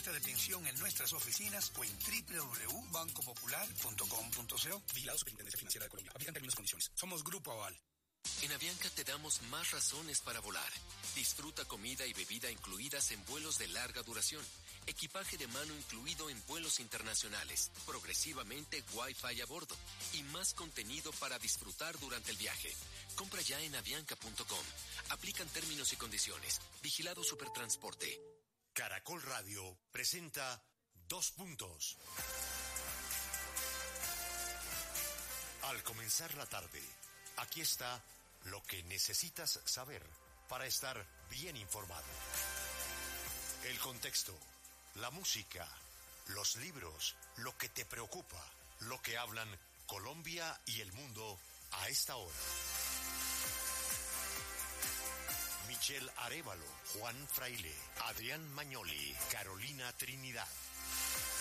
de pensión en nuestras oficinas o en www.bancopopular.com.co. Vigilado Superintendencia Financiera de Colombia. Aplican términos y condiciones. Somos Grupo Aval. En Avianca te damos más razones para volar. Disfruta comida y bebida incluidas en vuelos de larga duración. Equipaje de mano incluido en vuelos internacionales. Progresivamente Wi-Fi a bordo. Y más contenido para disfrutar durante el viaje. Compra ya en avianca.com. Aplican términos y condiciones. Vigilado Supertransporte. Caracol Radio presenta 2 puntos. Al comenzar la tarde, aquí está lo que necesitas saber para estar bien informado. El contexto, la música, los libros, lo que te preocupa, lo que hablan Colombia y el mundo a esta hora. Michelle Arévalo, Juan Fraile, Adrián Mañoli, Carolina Trinidad.